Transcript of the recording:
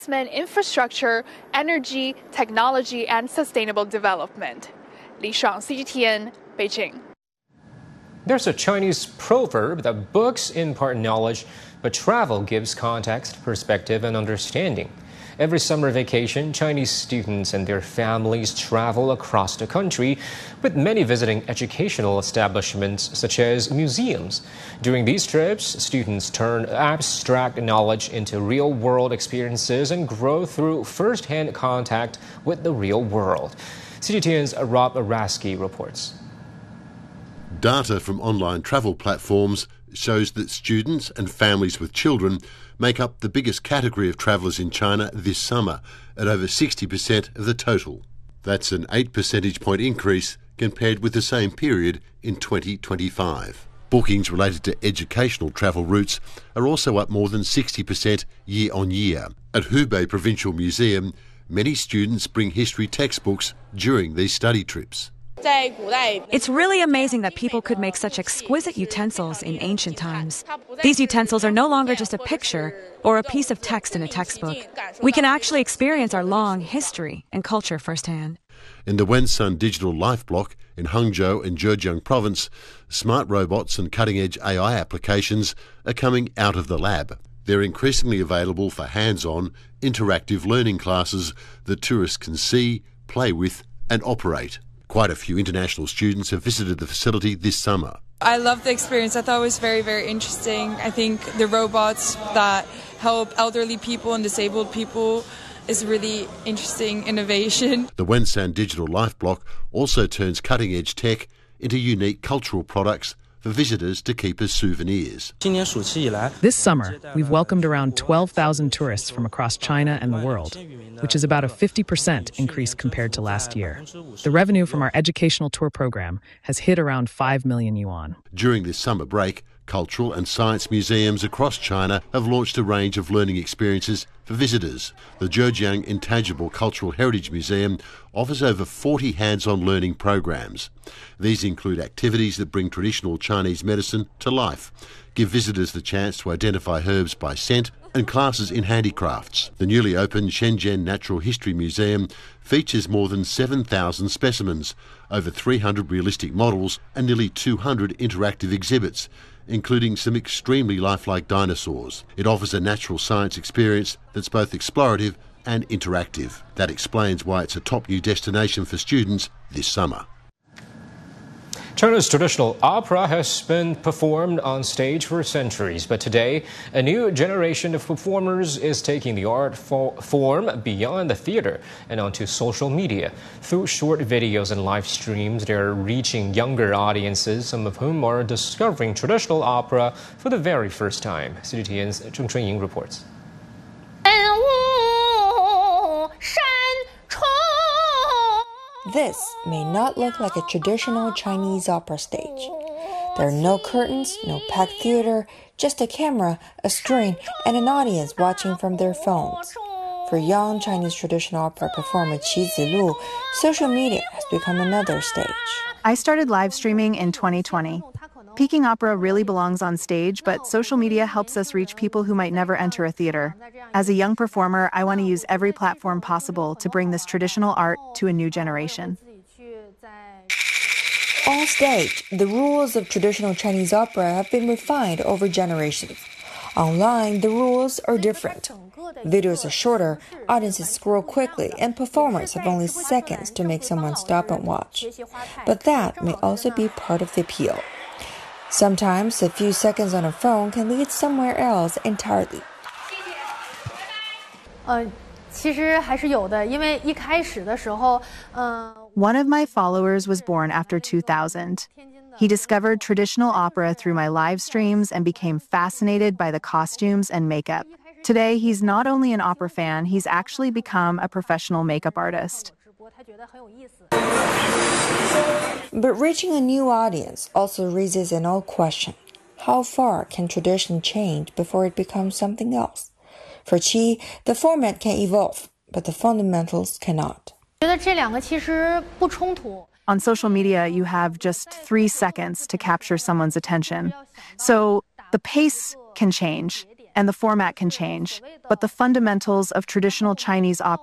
infrastructure, energy, technology, and sustainable development. Li Shang, CGTN, Beijing. There's a Chinese proverb that books impart knowledge, but travel gives context, perspective, and understanding. Every summer vacation, Chinese students and their families travel across the country, with many visiting educational establishments such as museums. During these trips, students turn abstract knowledge into real-world experiences and grow through first-hand contact with the real world. CGTN's Rob Araski reports. Data from online travel platforms shows that students and families with children make up the biggest category of travellers in China this summer, at over 60% of the total. That's an 8 percentage point increase compared with the same period in 2025. Bookings related to educational travel routes are also up more than 60% year on year. At Hubei Provincial Museum, many students bring history textbooks during these study trips. It's really amazing that people could make such exquisite utensils in ancient times. These utensils are no longer just a picture or a piece of text in a textbook. We can actually experience our long history and culture firsthand. In the Wensun Digital Life Block in Hangzhou and Zhejiang Province, smart robots and cutting-edge AI applications are coming out of the lab. They're increasingly available for hands-on, interactive learning classes that tourists can see, play with and operate. Quite a few international students have visited the facility this summer. I loved the experience. I thought it was very, very interesting. I think the robots that help elderly people and disabled people is a really interesting innovation. The Wensun Digital Life Block also turns cutting-edge tech into unique cultural products for visitors to keep as souvenirs. This summer, we've welcomed around 12,000 tourists from across China and the world, which is about a 50% increase compared to last year. The revenue from our educational tour program has hit around 5 million yuan. During this summer break, cultural and science museums across China have launched a range of learning experiences for visitors. The Zhejiang Intangible Cultural Heritage Museum offers over 40 hands-on learning programs. These include activities that bring traditional Chinese medicine to life, give visitors the chance to identify herbs by scent, and classes in handicrafts. The newly opened Shenzhen Natural History Museum features more than 7,000 specimens, over 300 realistic models and nearly 200 interactive exhibits, including some extremely lifelike dinosaurs. It offers a natural science experience that's both explorative and interactive. That explains why it's a top new destination for students this summer. China's traditional opera has been performed on stage for centuries, but today, a new generation of performers is taking the art form beyond the theater and onto social media. Through short videos and live streams, they're reaching younger audiences, some of whom are discovering traditional opera for the very first time. CGTN's Zheng Chunying reports. This may not look like a traditional Chinese opera stage. There are no curtains, no packed theater, just a camera, a screen, and an audience watching from their phones. For young Chinese traditional opera performer Qi Zilu, social media has become another stage. I started live streaming in 2020. Peking opera really belongs on stage, but social media helps us reach people who might never enter a theater. As a young performer, I want to use every platform possible to bring this traditional art to a new generation. On stage, the rules of traditional Chinese opera have been refined over generations. Online, the rules are different. Videos are shorter, audiences scroll quickly, and performers have only seconds to make someone stop and watch. But that may also be part of the appeal. Sometimes a few seconds on a phone can lead somewhere else entirely. One of my followers was born after 2000. He discovered traditional opera through my live streams and became fascinated by the costumes and makeup. Today, he's not only an opera fan, he's actually become a professional makeup artist. But reaching a new audience also raises an old question. How far can tradition change before it becomes something else? For Qi, the format can evolve, but the fundamentals cannot. On social media, you have just 3 seconds to capture someone's attention. So the pace can change, and the format can change, but the fundamentals of traditional Chinese opera